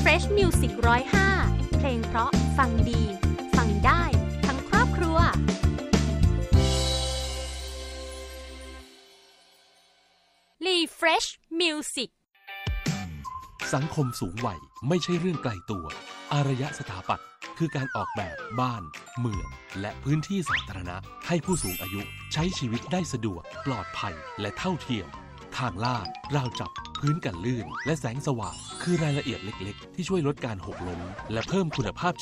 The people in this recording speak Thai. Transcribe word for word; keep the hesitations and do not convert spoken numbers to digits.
Refresh Music หนึ่งศูนย์ห้าเพลงเพราะฟังดีฟังได้ทั้งครอบครัว Refresh Music สังคมสูงวัยไม่ใช่เรื่องไกลตัวอารยสถาปัตย์คือการออกแบบบ้านเมืองและพื้นที่สาธารณะให้ผู้สูงอายุใช้ชีวิตได้สะดวกปลอดภัยและเท่าเทียมทางลาดราวจับพื้นกันลื่นและแสงสว่างคือรายละเอียดเล็กๆที่ช่วยลดการหกล้มและเพิ่มคุณภาพ